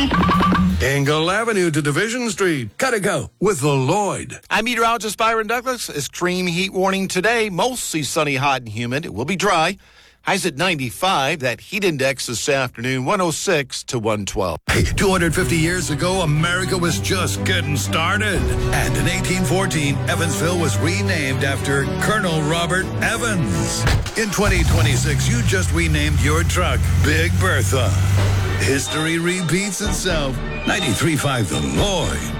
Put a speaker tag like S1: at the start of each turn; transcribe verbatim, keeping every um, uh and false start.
S1: Engel Avenue to Division Street. Gotta go with the Lloyd.
S2: I'm meteorologist Byron Douglas. Extreme heat warning today. Mostly sunny, hot, and humid. It will be dry. Highs at ninety-five. That heat index this afternoon, one oh six to one twelve.
S1: Hey, two hundred fifty years ago, America was just getting started. And in eighteen fourteen, Evansville was renamed after Colonel Robert Evans. In twenty twenty-six, you just renamed your truck Big Bertha. History repeats itself. ninety-three point five The Lloyd.